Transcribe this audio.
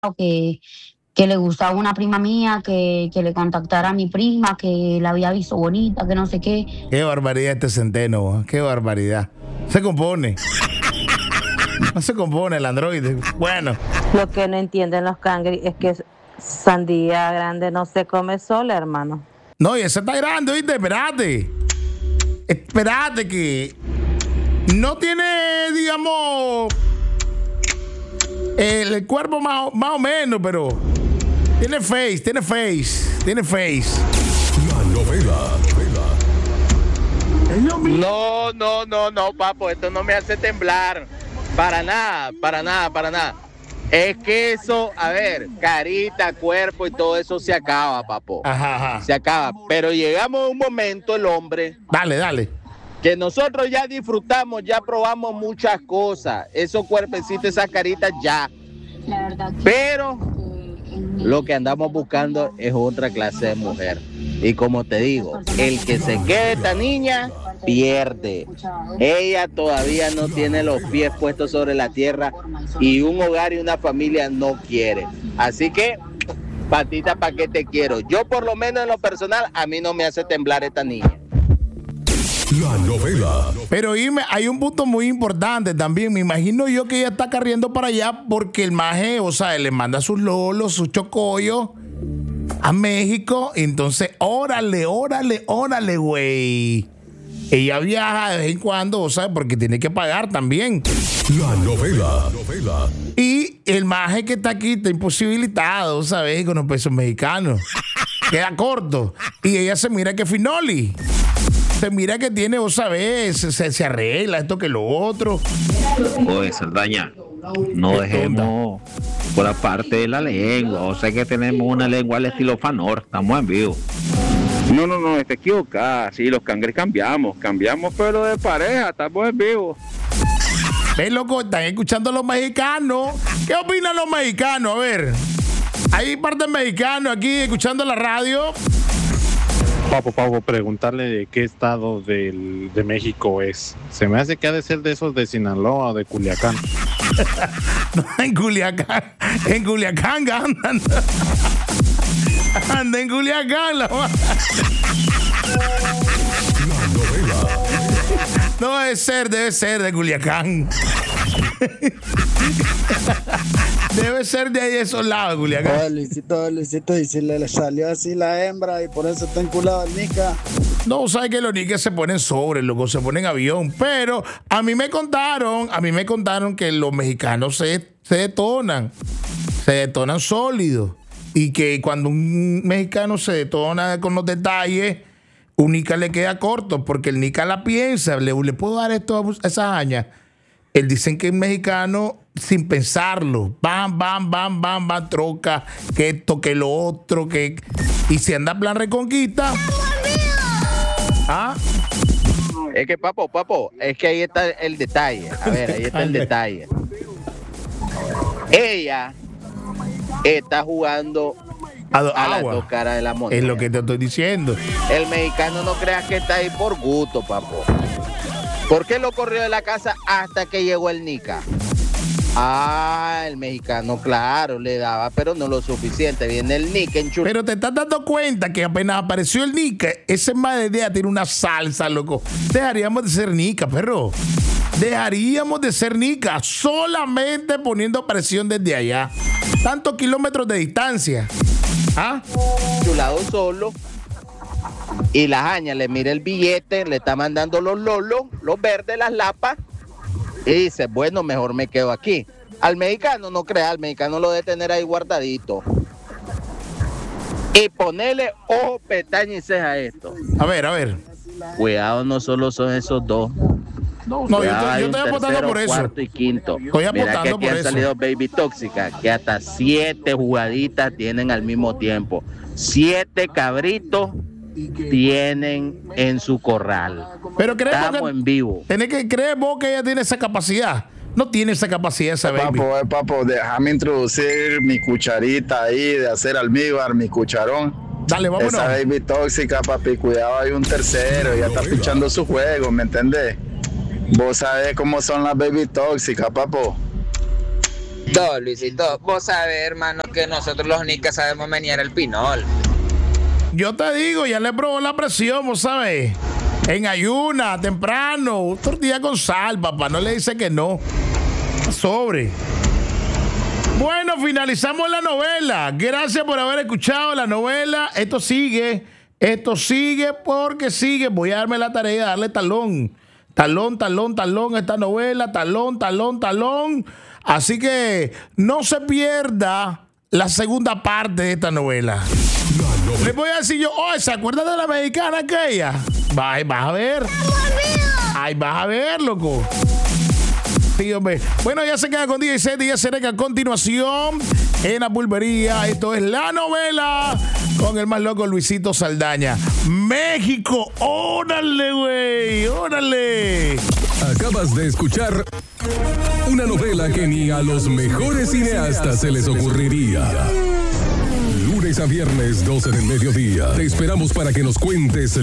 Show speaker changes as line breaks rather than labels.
que le gustaba una prima mía, que le contactara a mi prima, que la había visto bonita, que no sé qué.
Qué barbaridad este centeno, qué barbaridad. Se compone. No se compone el androide. Bueno.
Lo que no entienden los cangri es que sandía grande no se come sola, hermano.
No, y ese está grande, ¿oíste? Espérate que no tiene, digamos, el cuerpo más o menos, pero tiene face.
La novela.
No, papo, esto no me hace temblar. Para nada. Es que eso, a ver, carita, cuerpo y todo eso se acaba, papo.
Ajá.
Se acaba. Pero llegamos a un momento, el hombre.
Dale.
Que nosotros ya disfrutamos, ya probamos muchas cosas. Esos cuerpecitos, esas caritas ya. Pero lo que andamos buscando es otra clase de mujer. Y como te digo, el que se quede esta niña pierde. Ella todavía no tiene los pies puestos sobre la tierra y un hogar y una familia no quiere. Así que, patita, ¿para qué te quiero? Yo por lo menos en lo personal, a mí no me hace temblar esta niña.
La novela.
Pero Irme, hay un punto muy importante también. Me imagino yo que ella está corriendo para allá porque el maje, o sea, le manda sus lolos, sus chocollos a México. Entonces, órale, güey. Ella viaja de vez en cuando, o sea, porque tiene que pagar también.
La novela.
Y el maje que está aquí está imposibilitado, ¿sabes? Con los pesos mexicanos. Queda corto. Y ella se mira que finoli. Se mira que tiene, vos sabés, se arregla esto que lo otro.
Oye, Saldaña, no dejemos por la parte de la lengua. O sea que tenemos una lengua al estilo Fanor. Estamos en vivo.
No, está equivocada. Sí, los cangres cambiamos, pero de pareja, estamos en vivo.
Ven, loco, están escuchando a los mexicanos. ¿Qué opinan los mexicanos? A ver, hay parte mexicanos aquí escuchando la radio.
Papo, preguntarle de qué estado de México es. Se me hace que ha de ser de esos de Sinaloa o de Culiacán.
No, en Culiacán andan. Anda en Culiacán. No, debe ser de Culiacán. Debe ser de ahí de esos lados, Culiacán.
Luisito, y si le salió así la hembra y por eso está enculado el nica.
No, sabes que los nicas se ponen sobre, loco, se ponen avión. Pero a mí me contaron que los mexicanos se detonan sólidos. Y que cuando un mexicano se detona con los detalles, un nica le queda corto, porque el nica la piensa, le puedo dar esto a esa haña. Él dicen que el mexicano, sin pensarlo, bam, troca, que esto, que lo otro, que... Y si anda plan reconquista... ¿Ah?
Es que, papo, es que ahí está el detalle. A ver, ahí está el detalle. Ella está jugando a las dos caras de la moneda.
Es lo que te estoy diciendo.
El mexicano no creas que está ahí por gusto, papo. ¿Por qué lo corrió de la casa hasta que llegó el nica? El mexicano, claro, le daba, pero no lo suficiente. Viene el nica en churro.
Pero te estás dando cuenta que apenas apareció el nica, ese más de idea tiene una salsa, loco. Dejaríamos de ser nica, perro. Dejaríamos de ser nica solamente poniendo presión desde allá. Tantos kilómetros de distancia.
Chulado solo. Y la jaña le mira el billete, le está mandando los lolos, los verdes, las lapas. Y dice, bueno, mejor me quedo aquí. Al mexicano no crea, al mexicano lo debe tener ahí guardadito. Y ponerle ojo, pestaña y ceja a esto.
A ver.
Cuidado, no solo son esos dos.
No, yo estoy apostando por eso.
Cuarto y quinto.
Estoy apostando
Mira que aquí
por
han
eso.
salido Baby Tóxica, que hasta 7 jugaditas tienen al mismo tiempo. 7 cabritos tienen en su corral.
Pero
estamos en vivo.
¿Crees vos que ella tiene esa capacidad? No tiene esa capacidad esa baby.
Papo, déjame introducir mi cucharita ahí de hacer almíbar, mi cucharón.
Dale, vámonos.
Esa baby tóxica, papi, cuidado, hay un tercero, ya está pichando su juego, ¿me entendés? Vos sabés cómo son las baby tóxicas, papo.
Luisito, vos sabés, hermano, que nosotros los nicas sabemos menear el pinol.
Yo te digo, ya le probó la presión, vos sabés. En ayuna, temprano, tortilla con sal, papá. No le dice que no. Sobre. Bueno, finalizamos la novela. Gracias por haber escuchado la novela. Esto sigue porque sigue. Voy a darme la tarea de darle talón a esta novela. Talón. Así que no se pierda la segunda parte de esta novela. Les voy a decir yo, ¿se acuerdan de la mexicana aquella? Vas a ver. Ay, vas a ver, loco. Sí, hombre. Bueno, ya se queda con DJ Díaz Sereca a continuación en la pulpería. Esto es la novela con el más loco Luisito Saldaña. México, órale, güey, órale.
Acabas de escuchar una novela que ni a los mejores cineastas se les ocurriría. Lunes a viernes, 12 del mediodía. Te esperamos para que nos cuentes